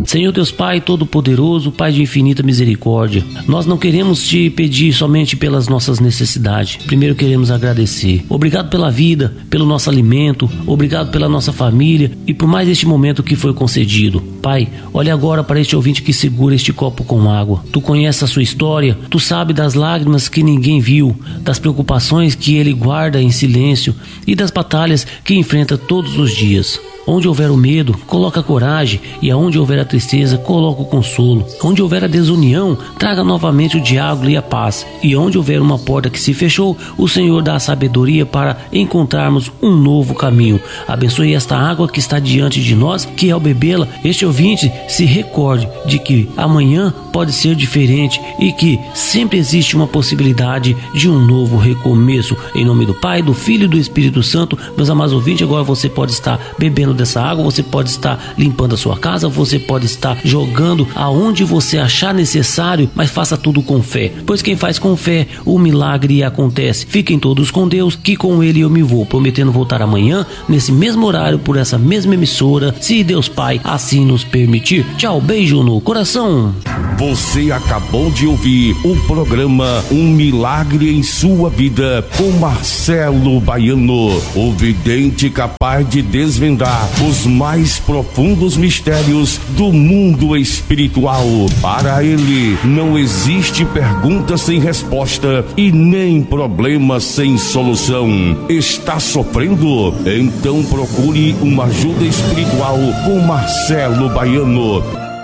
Senhor Deus Pai Todo-Poderoso, Pai de infinita misericórdia, nós não queremos te pedir somente pelas nossas necessidades. Primeiro queremos agradecer. Obrigado pela vida, pelo nosso alimento, obrigado pela nossa família e por mais este momento que foi concedido. Pai, olha agora para este ouvinte que segura este copo com água. Tu conheces a sua história, tu sabe das lágrimas que ninguém viu, das preocupações que ele guarda em silêncio e das batalhas que enfrenta todos os dias. Onde houver o medo, coloca a coragem, e aonde houver a tristeza, coloca o consolo. Onde houver a desunião, traga novamente o diálogo e a paz. E onde houver uma porta que se fechou, o Senhor dá a sabedoria para encontrarmos um novo caminho. Abençoe esta água que está diante de nós, que ao bebê-la, este ouvinte se recorde de que amanhã pode ser diferente e que sempre existe uma possibilidade de um novo recomeço. Em nome do Pai, do Filho e do Espírito Santo, meus amados ouvintes, agora você pode estar bebendo dessa água, você pode estar limpando a sua casa, você pode estar jogando aonde você achar necessário, mas faça tudo com fé, pois quem faz com fé, o milagre acontece. Fiquem todos com Deus, que com Ele eu me vou, prometendo voltar amanhã, nesse mesmo horário, por essa mesma emissora, se Deus Pai assim nos permitir. Tchau, beijo no coração. Você acabou de ouvir o programa Um Milagre em Sua Vida, com Marcelo Baiano, o vidente capaz de desvendar os mais profundos mistérios do mundo espiritual. Para ele, não existe pergunta sem resposta e nem problema sem solução. Está sofrendo? Então procure uma ajuda espiritual com Marcelo Baiano.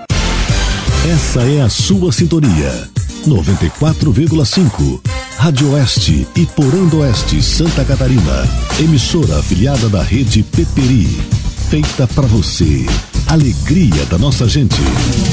Essa é a sua sintonia, 94,5, Rádio Oeste e Porã do Oeste, Santa Catarina. Emissora afiliada da rede Peperi. Feita para você, alegria da nossa gente.